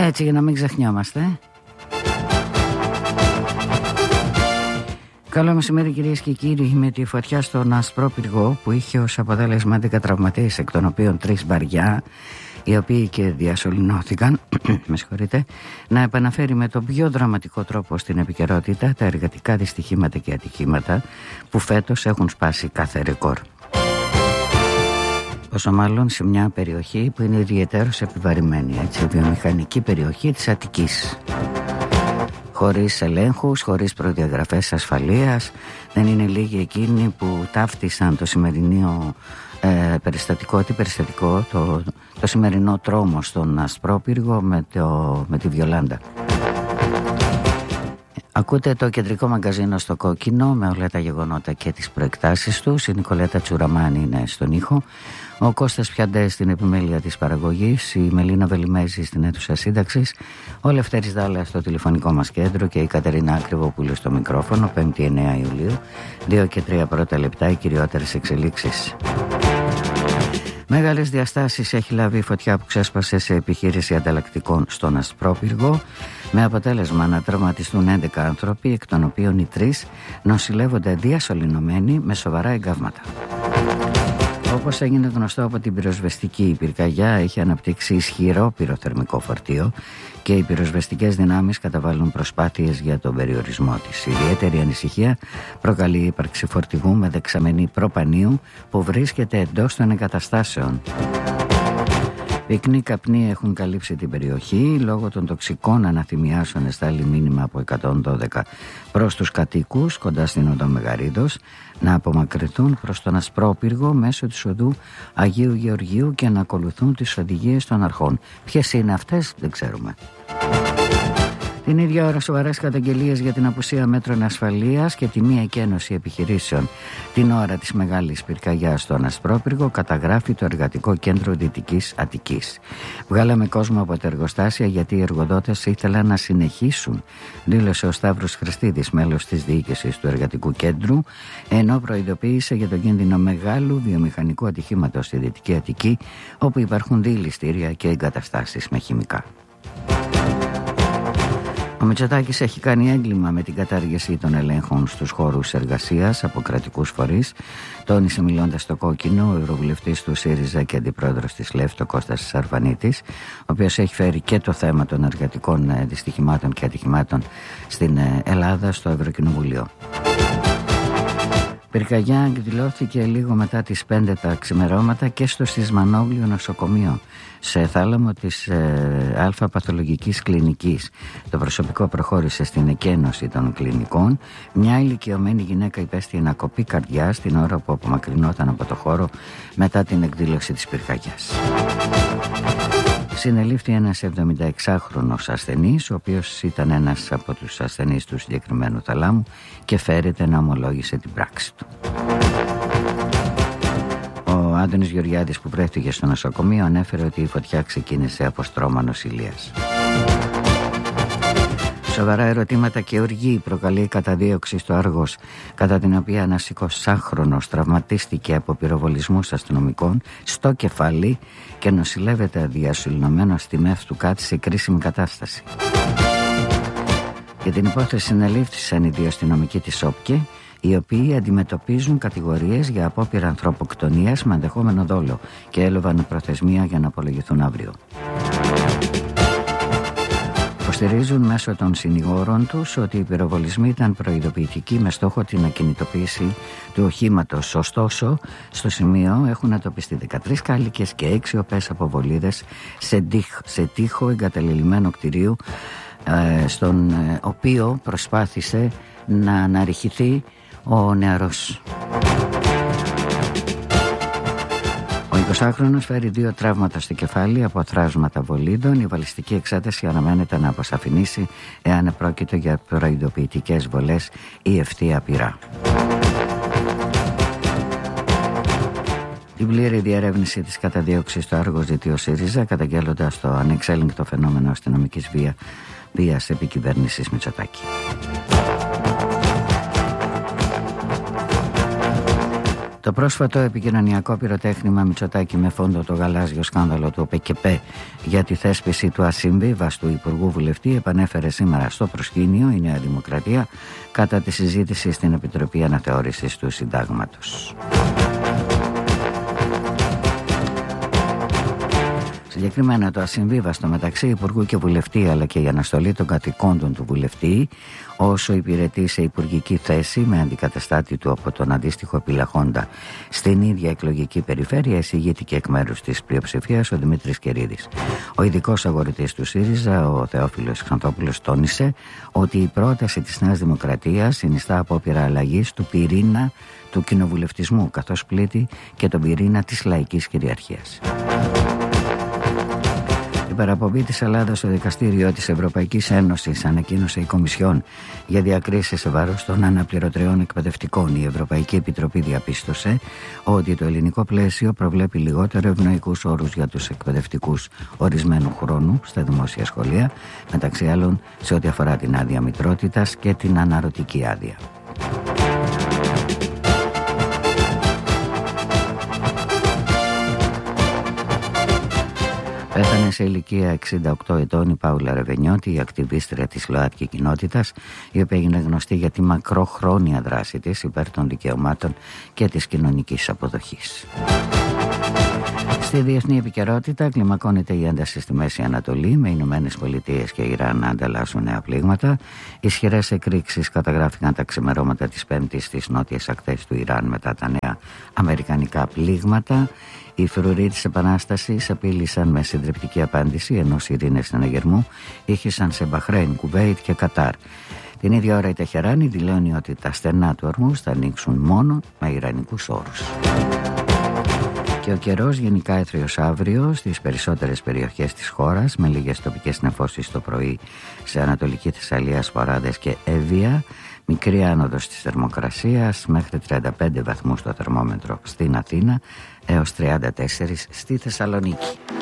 Έτσι, για να μην ξεχνιόμαστε. Καλό μεσημέρι, κυρίες και κύριοι. Με τη φωτιά στον Ασπρόπυργο που είχε ως αποτέλεσμα 11 τραυματίες, εκ των οποίων 3 βαριά, οι οποίοι και διασωληνώθηκαν, με συγχωρείτε, να επαναφέρει με τον πιο δραματικό τρόπο στην επικαιρότητα τα εργατικά δυστυχήματα και ατυχήματα που φέτος έχουν σπάσει κάθε ρεκόρ. Όσο μάλλον σε μια περιοχή που είναι ιδιαιτέρως επιβαρημένη, έτσι, βιομηχανική περιοχή της Αττικής. Χωρίς ελέγχους, χωρίς προδιαγραφές ασφαλείας. Δεν είναι λίγοι εκείνοι που ταύτισαν το σημερινό περιστατικό, το σημερινό τρόμο στον Ασπρόπυργο με τη Βιολάντα. Ακούτε το κεντρικό μαγκαζίνο στο Κόκκινο με όλα τα γεγονότα και τις προεκτάσεις τους. Η Νικολέτα Τσουραμάνη είναι στον ήχο, ο Κώστας Πιαντές στην επιμέλεια της παραγωγής, η Μελίνα Βελιμέζη στην αίθουσα σύνταξης, ο Λευτέρης Δάλα στο τηλεφωνικό μας κέντρο και η Κατερίνα Ακριβοπούλου στο μικρόφωνο. 5η 9 Ιουλίου, 2 και 3 πρώτα λεπτά, οι κυριότερες εξελίξεις. Μεγάλες διαστάσεις έχει λάβει η φωτιά που ξέσπασε σε επιχείρηση ανταλλακτικών στον Ασπρόπυργο, με αποτέλεσμα να τραυματιστούν 11 άνθρωποι, εκ των οποίων οι 3 νοσηλεύονται διασωληνωμένοι με σοβαρά εγκάβματα. Όπως έγινε γνωστό από την πυροσβεστική, η πυρκαγιά έχει αναπτύξει ισχυρό πυροθερμικό φορτίο και οι πυροσβεστικές δυνάμεις καταβάλουν προσπάθειες για τον περιορισμό της. Ιδιαίτερη ανησυχία προκαλεί η ύπαρξη φορτηγού με δεξαμενή προπανίου που βρίσκεται εντός των εγκαταστάσεων. Πυκνοί καπνοί έχουν καλύψει την περιοχή. Λόγω των τοξικών αναθυμιάσεων εστάλει μήνυμα από 112 προς τους κατοίκους κοντά στην οδό Μεγαρίδος να απομακρυνθούν προς τον Ασπρόπυργο μέσω της οδού Αγίου Γεωργίου και να ακολουθούν τις οδηγίες των αρχών. Ποιες είναι αυτές δεν ξέρουμε. Την ίδια ώρα σοβαρές καταγγελίες για την απουσία μέτρων ασφαλείας και τη μη εκένωση επιχειρήσεων την ώρα της μεγάλης πυρκαγιάς στον Ασπρόπυργο καταγράφει το Εργατικό Κέντρο Δυτικής Αττικής. Βγάλαμε κόσμο από τα εργοστάσια γιατί οι εργοδότες ήθελαν να συνεχίσουν, δήλωσε ο Σταύρος Χριστίδης, μέλος της διοίκησης του Εργατικού Κέντρου, ενώ προειδοποίησε για τον κίνδυνο μεγάλου βιομηχανικού ατυχήματος στη Δυτική Αττική, όπου υπάρχουν δειλιστήρια και εγκαταστάσεις με χημικά. Ο Μητσοτάκης έχει κάνει έγκλημα με την κατάργηση των ελέγχων στους χώρους εργασίας από κρατικούς φορείς. Τόνισε μιλώντας στο Κόκκινο ο ευρωβουλευτής του ΣΥΡΙΖΑ και αντιπρόεδρος της ΛΕΦ, ο Κώστας Σαρβανίτης, ο οποίος έχει φέρει και το θέμα των εργατικών δυστυχημάτων και ατυχημάτων στην Ελλάδα στο Ευρωκοινοβουλίο. Πυρκαγιά εκδηλώθηκε λίγο μετά τις 5 τα ξημερώματα και στο Σισμανόγλιο νοσοκομείο, σε θάλαμο της Α Παθολογικής Κλινικής. Το προσωπικό προχώρησε στην εκένωση των κλινικών. Μια ηλικιωμένη γυναίκα υπέστη ανακοπή καρδιάς την ώρα που απομακρυνόταν από το χώρο μετά την εκδήλωση της πυρκαγιάς. Συνελήφθη ένας 76χρονος ασθενής, ο οποίος ήταν ένας από τους ασθενείς του συγκεκριμένου θαλάμου και φέρεται να ομολόγησε την πράξη του. Ο Άντωνης Γεωργιάδης, που βρέθηκε στο νοσοκομείο, ανέφερε ότι η φωτιά ξεκίνησε από στρώμα νοσηλείας. Σοβαρά ερωτήματα και οργή προκαλεί η καταδίωξη στο Άργος, κατά την οποία ένας 20χρονος τραυματίστηκε από πυροβολισμούς αστυνομικών στο κεφάλι και νοσηλεύεται διασωληνωμένος στη ΜΕΦ του ΚΑΤ σε κρίσιμη κατάσταση. Για την υπόθεση συνελήφθησαν οι 2 αστυνομικοί της ΟΠΚΕ, οι οποίοι αντιμετωπίζουν κατηγορίες για απόπειρα ανθρωποκτονίας με ενδεχόμενο δόλο και έλαβαν προθεσμία για να απολογηθούν αύριο. Υποστηρίζουν μέσω των συνηγόρων τους ότι οι πυροβολισμοί ήταν προειδοποιητικοί με στόχο την ακινητοποίηση του οχήματος. Ωστόσο, στο σημείο έχουν εντοπιστεί 13 κάλικες και 6 οπές από βολίδες σε τοίχο εγκαταλειμμένου κτηρίου, στον οποίο προσπάθησε να αναρριχηθεί ο νεαρός. Ο 20χρονος φέρει 2 τραύματα στο κεφάλι από θράσματα βολίδων. Η βαλιστική εξέταση αναμένεται να αποσαφηνίσει εάν πρόκειται για προειδοποιητικές βολές ή ευθεία πυρά. Την πλήρη διερεύνηση της καταδίωξης στο Άργος ζητεί ο ΣΥΡΙΖΑ, καταγγέλλοντας το ανεξέλεγκτο φαινόμενο αστυνομικής βίας επί κυβέρνησης Μητσοτάκη. Το πρόσφατο επικοινωνιακό πυροτέχνημα Μητσοτάκη με φόντο το γαλάζιο σκάνδαλο του ΟΠΕΚΕΠΕ για τη θέσπιση του ασυμβίβαστου Υπουργού Βουλευτή επανέφερε σήμερα στο προσκήνιο η Νέα Δημοκρατία κατά τη συζήτηση στην Επιτροπή Αναθεώρησης του Συντάγματος. Συγκεκριμένα το ασυμβίβαστο μεταξύ Υπουργού και Βουλευτή, αλλά και η αναστολή των καθηκόντων του Βουλευτή όσο υπηρετεί σε υπουργική θέση με αντικαταστάτη του από τον αντίστοιχο επιλαχόντα στην ίδια εκλογική περιφέρεια, εισηγήθηκε εκ μέρους της πλειοψηφίας ο Δημήτρης Κερίδης. Ο ειδικός αγορητής του ΣΥΡΙΖΑ, ο Θεόφιλος Ξανθόπουλος, τόνισε ότι η πρόταση της Νέας Δημοκρατίας συνιστά απόπειρα αλλαγής του πυρήνα του κοινοβουλευτισμού, καθώς πλήττει και τον πυρήνα της λαϊκής κυριαρχίας. Η παραπομπή της Ελλάδας στο Δικαστήριο της Ευρωπαϊκής Ένωσης, ανακοίνωσε η Κομισιόν για διακρίσεις σε βάρος των αναπληρωτριών εκπαιδευτικών. Η Ευρωπαϊκή Επιτροπή διαπίστωσε ότι το ελληνικό πλαίσιο προβλέπει λιγότερο ευνοϊκούς όρους για τους εκπαιδευτικούς ορισμένου χρόνου στα δημόσια σχολεία, μεταξύ άλλων σε ό,τι αφορά την άδεια μητρότητας και την αναρωτική άδεια. Πέθανε σε ηλικία 68 ετών η Πάουλα Ρεβενιώτη, η ακτιβίστρια της ΛΟΑΤΚΙ κοινότητας, η οποία έγινε γνωστή για τη μακροχρόνια δράση της υπέρ των δικαιωμάτων και της κοινωνικής αποδοχής. Στη διεθνή επικαιρότητα κλιμακώνεται η ένταση στη Μέση Ανατολή, με Ηνωμένες Πολιτείες και Ιράν να ανταλλάσσουν νέα πλήγματα. Ισχυρές εκρήξεις καταγράφηκαν τα ξημερώματα της Πέμπτης στις νότιες ακτές του Ιράν μετά τα νέα αμερικανικά πλήγματα. Οι φρουροί της Επανάστασης απείλησαν με συντριπτική απάντηση, ενώ σιρήνες συναγερμού ήχησαν σε Μπαχρέιν, Κουβέιτ και Κατάρ. Την ίδια ώρα η Τεχεράνη δηλώνει ότι τα στενά του Ορμούζ θα ανοίξουν μόνο με ιρανικούς όρους. Και ο καιρός γενικά έθριος αύριο στις περισσότερες περιοχές της χώρας, με λίγες τοπικές νεφώσεις το πρωί σε Ανατολική Θεσσαλία, Σποράδες και Εύβοια. Μικρή άνοδος της θερμοκρασίας, μέχρι 35 βαθμούς το θερμόμετρο στην Αθήνα έως 34 στη Θεσσαλονίκη.